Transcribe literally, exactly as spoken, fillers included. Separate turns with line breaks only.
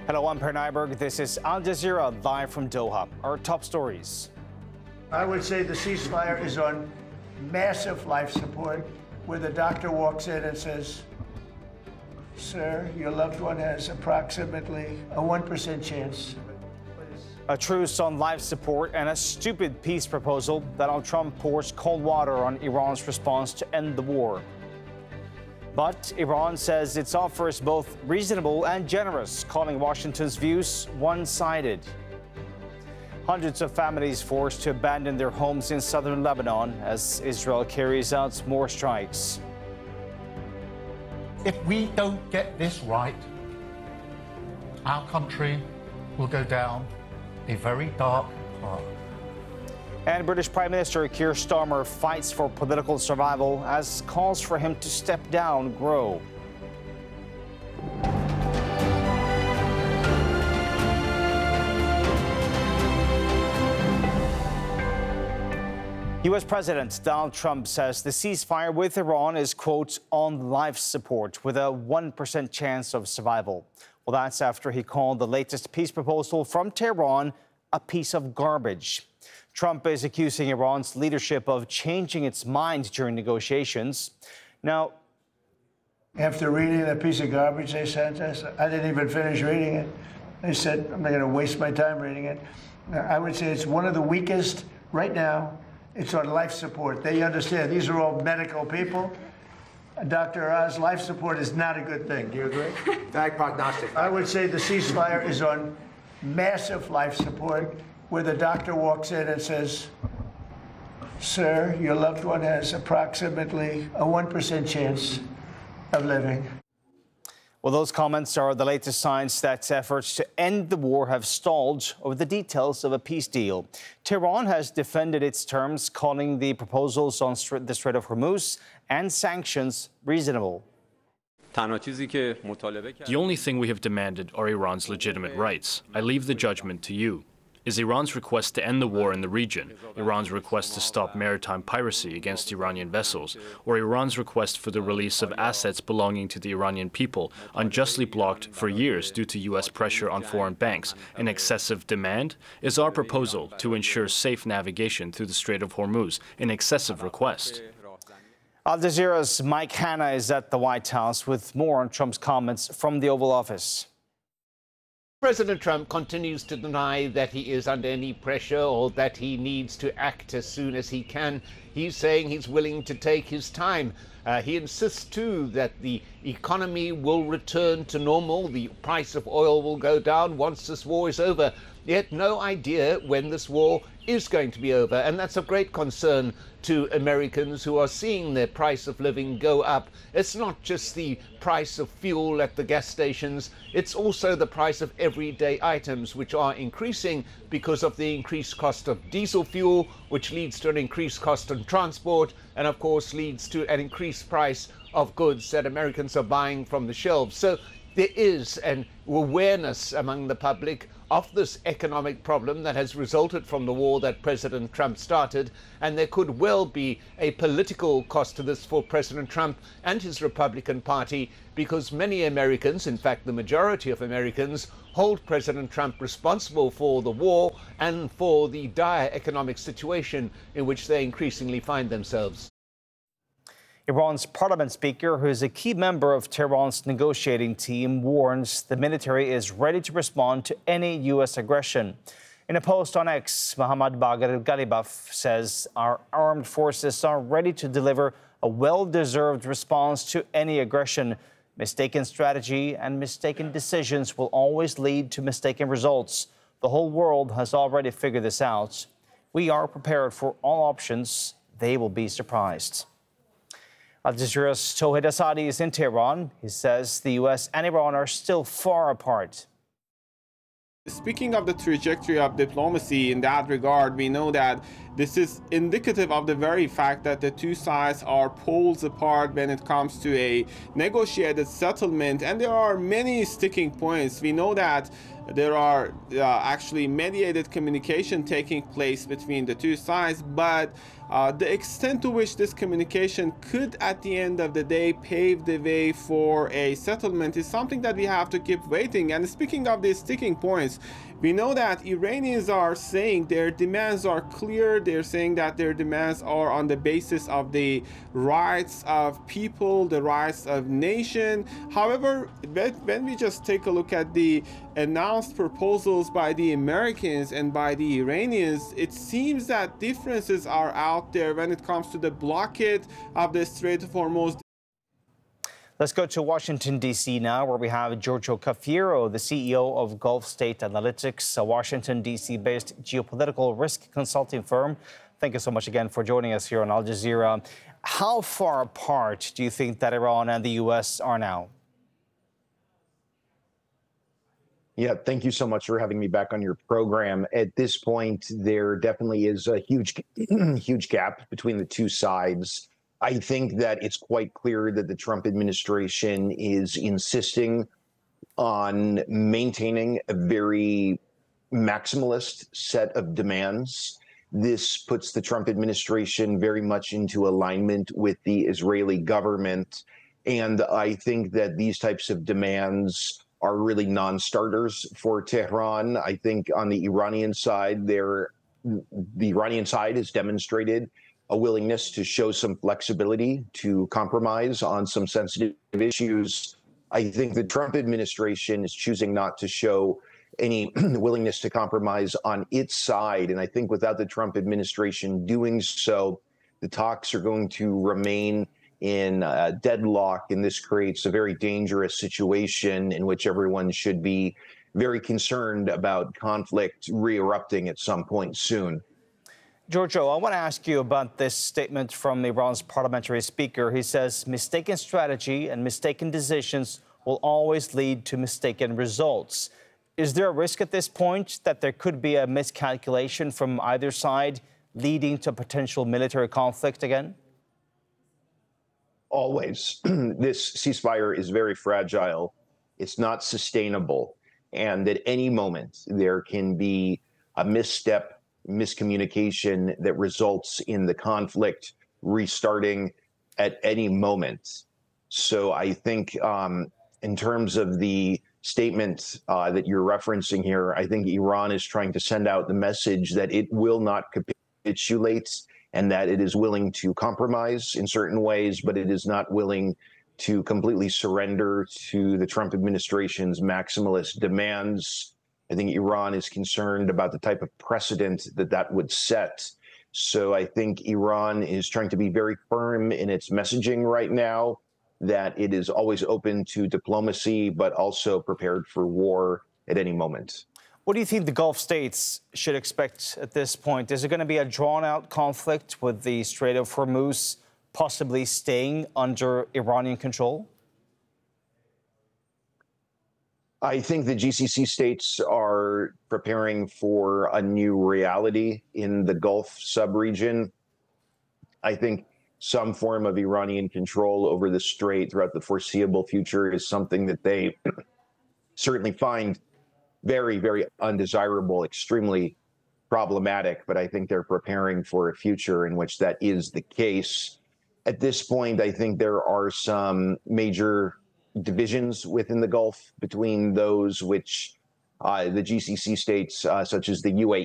Hello, I'm Per Nyberg. This is Al Jazeera live from Doha. Our top stories.
I would say the ceasefire is on massive life support, where the doctor walks in and says, "Sir, your loved one has approximately a one percent chance."
A truce on life support and a stupid peace proposal. Donald Trump pours cold water on Iran's response to end the war. But Iran says its offer is both reasonable and generous, calling Washington's views one-sided. Hundreds of families forced to abandon their homes in southern Lebanon as Israel carries out more strikes.
If we don't get this right, our country will go down a very dark path.
And British Prime Minister Keir Starmer fights for political survival as calls for him to step down grow. U S President Donald Trump says the ceasefire with Iran is, quote, on life support with a one percent chance of survival. Well, that's after he called the latest peace proposal from Tehran a piece of garbage. Trump is accusing Iran's leadership of changing its mind during negotiations. Now,
after reading that piece of garbage they sent us, I didn't even finish reading it. They said, I'm not going to waste my time reading it. I would say it's one of the weakest right now. It's on life support. They understand these are all medical people. Doctor Oz, life support is not a good thing. Do you agree?
Bad prognostic.
I would say the ceasefire is on massive life support, where the doctor walks in and says, "Sir, your loved one has approximately a one percent chance of living."
Well, those comments are the latest signs that efforts to end the war have stalled over the details of a peace deal. Tehran has defended its terms, calling the proposals on the Strait of Hormuz and sanctions reasonable.
The only thing we have demanded are Iran's legitimate rights. I leave the judgment to you. Is Iran's request to end the war in the region, Iran's request to stop maritime piracy against Iranian vessels, or Iran's request for the release of assets belonging to the Iranian people, unjustly blocked for years due to U S pressure on foreign banks, an excessive demand? Is our proposal to ensure safe navigation through the Strait of Hormuz an excessive request?
Al Jazeera's Mike Hanna is at the White House with more on Trump's comments from the Oval Office.
President Trump continues to deny that he is under any pressure or that he needs to act as soon as he can. He's saying he's willing to take his time. Uh, he insists, too, that the economy will return to normal. The price of oil will go down once this war is over. Yet no idea when this war is going to be over. And that's of great concern to Americans who are seeing their price of living go up. It's not just the price of fuel at the gas stations, it's also the price of everyday items, which are increasing because of the increased cost of diesel fuel, which leads to an increased cost on transport, and of course leads to an increased price of goods that Americans are buying from the shelves. So there is an awareness among the public of this economic problem that has resulted from the war that President Trump started, and there could well be a political cost to this for President Trump and his Republican Party, because many Americans, in fact the majority of Americans, hold President Trump responsible for the war and for the dire economic situation in which they increasingly find themselves.
Iran's parliament speaker, who is a key member of Tehran's negotiating team, warns the military is ready to respond to any U S aggression. In a post on X, Mohammad Bagher Ghalibaf says our armed forces are ready to deliver a well-deserved response to any aggression. Mistaken strategy and mistaken decisions will always lead to mistaken results. The whole world has already figured this out. We are prepared for all options. They will be surprised. Al Jazeera's Tauhid Asadi is in Tehran. He says the U S and Iran are still far apart.
Speaking of the trajectory of diplomacy in that regard, we know that this is indicative of the very fact that the two sides are poles apart when it comes to a negotiated settlement, and there are many sticking points. We know that there are uh, actually mediated communication taking place between the two sides, but uh, the extent to which this communication could at the end of the day pave the way for a settlement is something that we have to keep waiting. And speaking of these sticking points, we know that Iranians are saying their demands are clear. They're saying that their demands are on the basis of the rights of people, the rights of nation. However, when we just take a look at the announced proposals by the Americans and by the Iranians, it seems that differences are out there when it comes to the blockade of the Strait of Hormuz.
Let's go to Washington, D C now, where we have Giorgio Cafiero, the C E O of Gulf State Analytics, a Washington, D C-based geopolitical risk consulting firm. Thank you so much again for joining us here on Al Jazeera. How far apart do you think that Iran and the U S are now?
Yeah, thank you so much for having me back on your program. At this point, there definitely is a huge, huge gap between the two sides. I think that it's quite clear that the Trump administration is insisting on maintaining a very maximalist set of demands. This puts the Trump administration very much into alignment with the Israeli government. And I think that these types of demands are really non-starters for Tehran. I think on the Iranian side, there, the Iranian side has demonstrated a willingness to show some flexibility, to compromise on some sensitive issues. I think the Trump administration is choosing not to show any willingness to compromise on its side. And I think without the Trump administration doing so, the talks are going to remain in uh, deadlock, and this creates a very dangerous situation in which everyone should be very concerned about conflict re-erupting at some point soon.
Giorgio, I want to ask you about this statement from Iran's parliamentary speaker. He says mistaken strategy and mistaken decisions will always lead to mistaken results. Is there a risk at this point that there could be a miscalculation from either side leading to potential military conflict again?
Always. This ceasefire is very fragile. It's not sustainable. And at any moment, there can be a misstep, miscommunication that results in the conflict restarting at any moment. So I think um, in terms of the statement uh, that you're referencing here, I think Iran is trying to send out the message that it will not capitulate and that it is willing to compromise in certain ways, but it is not willing to completely surrender to the Trump administration's maximalist demands. I think Iran is concerned about the type of precedent that that would set. So I think Iran is trying to be very firm in its messaging right now, that it is always open to diplomacy, but also prepared for war at any moment.
What do you think the Gulf states should expect at this point? Is it going to be a drawn-out conflict with the Strait of Hormuz possibly staying under Iranian control?
I think the G C C states are preparing for a new reality in the Gulf sub-region. I think some form of Iranian control over the strait throughout the foreseeable future is something that they certainly find very, very undesirable, extremely problematic, but I think they're preparing for a future in which that is the case. At this point, I think there are some major divisions within the Gulf between those which uh, the G C C states, uh, such as the U A E,